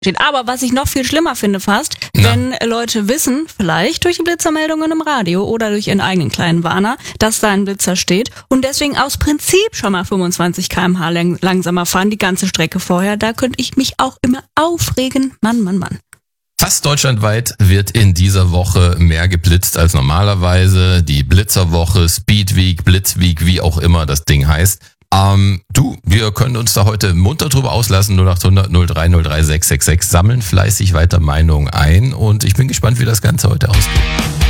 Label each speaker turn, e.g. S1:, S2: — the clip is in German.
S1: steht. Aber was ich noch viel schlimmer finde fast, wenn Leute wissen, vielleicht durch die Blitzermeldungen im Radio oder durch ihren eigenen kleinen Warner, dass da ein Blitzer steht und deswegen aus Prinzip schon mal 25 km/h langsamer fahren, die ganze Strecke vorher. Da könnte ich mich auch immer aufregen. Mann.
S2: Fast deutschlandweit wird in dieser Woche mehr geblitzt als normalerweise. Die Blitzerwoche, Speedweek, Blitzweek, wie auch immer das Ding heißt. Wir können uns da heute munter drüber auslassen, 0800 03 03 666, sammeln fleißig weiter Meinungen ein und ich bin gespannt, wie das Ganze heute ausgeht.